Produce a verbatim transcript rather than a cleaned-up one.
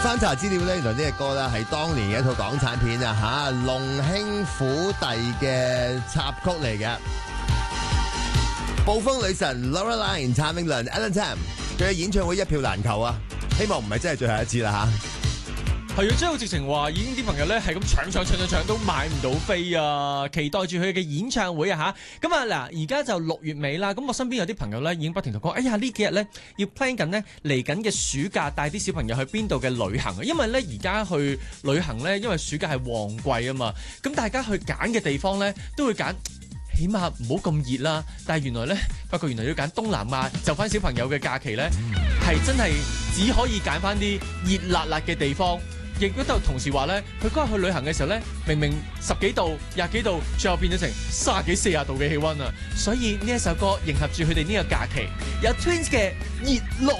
翻查資料咧，原來呢隻歌咧係當年嘅一套港產片啊吓，龍兄虎弟嘅插曲嚟嘅。暴風女神 Laureline 譚詠麟 Alan Tam 佢嘅演唱會一票難求啊！希望唔係真係最後一次啦吓。 係啊，即係我直情話已經啲朋友咧係咁搶搶搶搶搶都買唔到飛啊！期待住佢嘅演唱會啊吓。咁啊嗱，而家就六月尾啦。咁我身邊有啲朋友咧已經不停同講，哎呀呢幾日咧要 plan 緊呢嚟緊嘅暑假帶啲小朋友去邊度嘅旅行啊！因為咧而家去旅行咧，因為暑假係旺季啊嘛。咁大家去揀嘅地方咧都會揀。起碼唔好咁熱啦，但係原來咧，發覺原來要揀東南亞，就翻小朋友嘅假期咧，係真係只可以揀翻啲熱辣辣嘅地方。亦都有同事話咧，佢嗰日去旅行嘅時候咧，明明十幾度、廿幾度，最後變咗成三十幾、四十度嘅氣温啊！所以呢一首歌迎合住佢哋呢個假期，有 Twins 嘅熱浪。